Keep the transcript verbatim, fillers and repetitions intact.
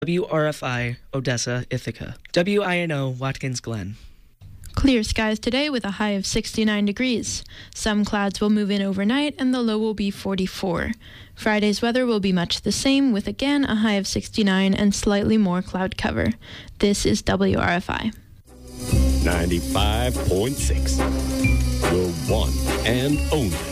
W R F I, Odessa, Ithaca. W I N O, Watkins Glen. Clear skies today with a high of sixty-nine degrees. Some clouds will move in overnight and the low will be forty-four. Friday's weather will be much the same with again a high of sixty-nine and slightly more cloud cover. This is W R F I. ninety-five point six. The one and only